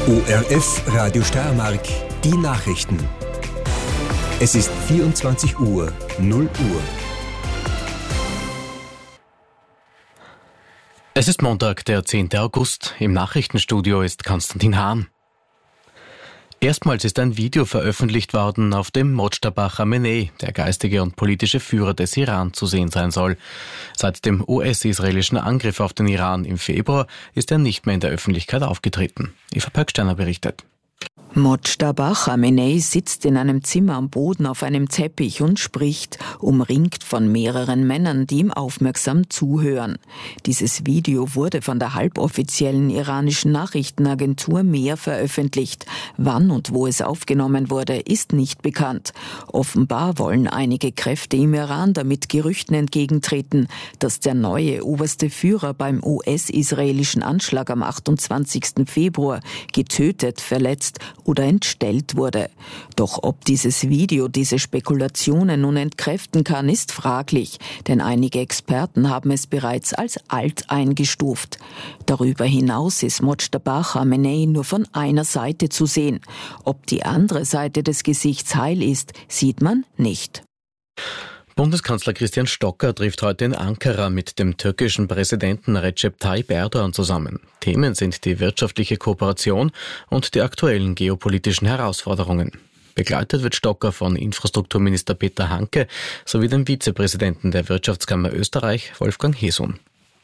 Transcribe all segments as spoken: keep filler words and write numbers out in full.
O R F Radio Steiermark, die Nachrichten. Es ist vierundzwanzig Uhr, null Uhr. Es ist Montag, der zehnten August. Im Nachrichtenstudio ist Konstantin Hahn. Erstmals ist ein Video veröffentlicht worden, auf dem Mojtaba Khamenei, der geistige und politische Führer des Iran, zu sehen sein soll. Seit dem U S-israelischen Angriff auf den Iran im Februar ist er nicht mehr in der Öffentlichkeit aufgetreten. Eva Pöcksteiner berichtet. Mojtaba Khamenei sitzt in einem Zimmer am Boden auf einem Teppich und spricht, umringt von mehreren Männern, die ihm aufmerksam zuhören. Dieses Video wurde von der halboffiziellen iranischen Nachrichtenagentur Mehr veröffentlicht. Wann und wo es aufgenommen wurde, ist nicht bekannt. Offenbar wollen einige Kräfte im Iran damit Gerüchten entgegentreten, dass der neue oberste Führer beim U S-israelischen Anschlag am achtundzwanzigsten Februar getötet, verletzt oder entstellt wurde. Doch ob dieses Video diese Spekulationen nun entkräften kann, ist fraglich, denn einige Experten haben es bereits als alt eingestuft. Darüber hinaus ist Mojtaba Khamenei nur von einer Seite zu sehen. Ob die andere Seite des Gesichts heil ist, sieht man nicht. Bundeskanzler Christian Stocker trifft heute in Ankara mit dem türkischen Präsidenten Recep Tayyip Erdoğan zusammen. Themen sind die wirtschaftliche Kooperation und die aktuellen geopolitischen Herausforderungen. Begleitet wird Stocker von Infrastrukturminister Peter Hanke sowie dem Vizepräsidenten der Wirtschaftskammer Österreich, Wolfgang Hesun.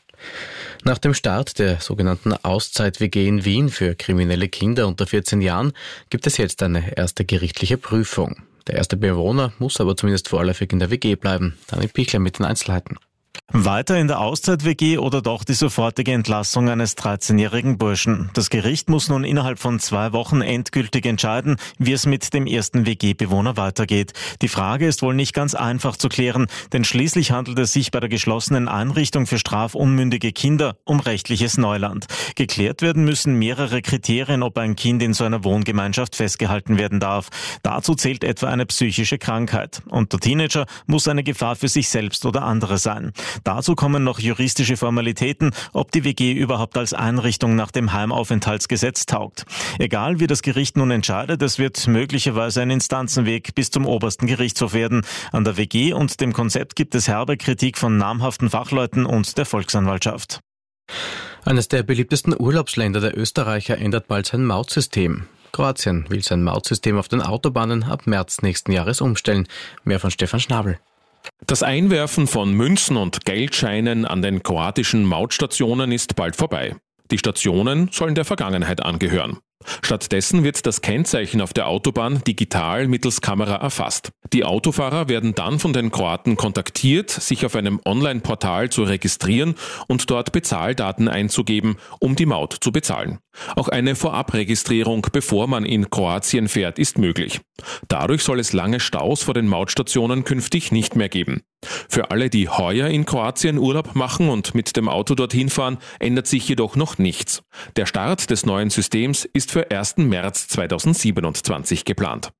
Nach dem Start der sogenannten Auszeit-W G in Wien für kriminelle Kinder unter vierzehn Jahren gibt es jetzt eine erste gerichtliche Prüfung. Der erste Bewohner muss aber zumindest vorläufig in der W G bleiben. Daniel Pichler mit den Einzelheiten. Weiter in der Auszeit-W G oder doch die sofortige Entlassung eines dreizehnjährigen Burschen. Das Gericht muss nun innerhalb von zwei Wochen endgültig entscheiden, wie es mit dem ersten W G-Bewohner weitergeht. Die Frage ist wohl nicht ganz einfach zu klären, denn schließlich handelt es sich bei der geschlossenen Einrichtung für strafunmündige Kinder um rechtliches Neuland. Geklärt werden müssen mehrere Kriterien, ob ein Kind in so einer Wohngemeinschaft festgehalten werden darf. Dazu zählt etwa eine psychische Krankheit. Und der Teenager muss eine Gefahr für sich selbst oder andere sein. Dazu kommen noch juristische Formalitäten, ob die W G überhaupt als Einrichtung nach dem Heimaufenthaltsgesetz taugt. Egal wie das Gericht nun entscheidet, es wird möglicherweise ein Instanzenweg bis zum obersten Gerichtshof werden. An der W G und dem Konzept gibt es herbe Kritik von namhaften Fachleuten und der Volksanwaltschaft. Eines der beliebtesten Urlaubsländer der Österreicher ändert bald sein Mautsystem. Kroatien will sein Mautsystem auf den Autobahnen ab März nächsten Jahres umstellen. Mehr von Stefan Schnabel. Das Einwerfen von Münzen und Geldscheinen an den kroatischen Mautstationen ist bald vorbei. Die Stationen sollen der Vergangenheit angehören. Stattdessen wird das Kennzeichen auf der Autobahn digital mittels Kamera erfasst. Die Autofahrer werden dann von den Kroaten kontaktiert, sich auf einem Online-Portal zu registrieren und dort Bezahldaten einzugeben, um die Maut zu bezahlen. Auch eine Vorabregistrierung, bevor man in Kroatien fährt, ist möglich. Dadurch soll es lange Staus vor den Mautstationen künftig nicht mehr geben. Für alle, die heuer in Kroatien Urlaub machen und mit dem Auto dorthin fahren, ändert sich jedoch noch nichts. Der Start des neuen Systems ist für ersten März zweitausendsiebenundzwanzig geplant.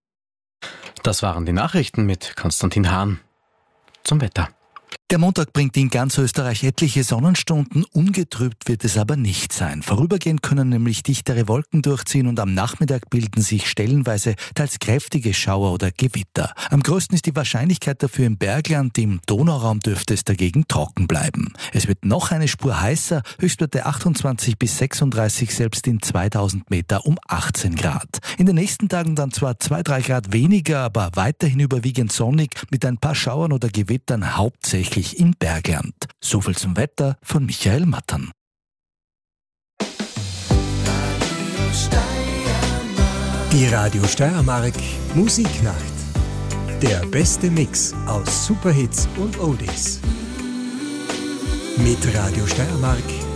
Das waren die Nachrichten mit Konstantin Hahn. Zum Wetter. Der Montag bringt in ganz Österreich etliche Sonnenstunden, ungetrübt wird es aber nicht sein. Vorübergehend können nämlich dichtere Wolken durchziehen und am Nachmittag bilden sich stellenweise teils kräftige Schauer oder Gewitter. Am größten ist die Wahrscheinlichkeit dafür im Bergland, im Donauraum dürfte es dagegen trocken bleiben. Es wird noch eine Spur heißer, Höchstwerte achtundzwanzig bis sechsunddreißig, selbst in zweitausend Meter um achtzehn Grad. In den nächsten Tagen dann zwar zwei, drei Grad weniger, aber weiterhin überwiegend sonnig mit ein paar Schauern oder Gewittern hauptsächlich im Bergland. So viel zum Wetter von Michael Mattern. Die Radio Steiermark Musiknacht. Der beste Mix aus Superhits und Oldies. Mit Radio Steiermark